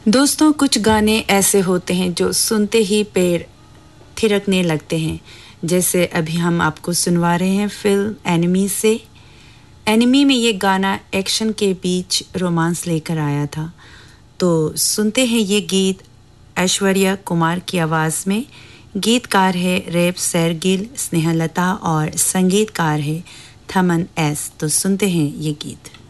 दोस्तों, कुछ गाने ऐसे होते हैं जो सुनते ही पैर थिरकने लगते हैं। जैसे अभी हम आपको सुनवा रहे हैं फिल्म एनिमी से। एनिमी में ये गाना एक्शन के बीच रोमांस लेकर आया था। तो सुनते हैं ये गीत ऐश्वर्या कुमार की आवाज़ में। गीतकार है रैप सैरगिल स्नेहलता और संगीतकार है थमन एस। तो सुनते हैं ये गीत।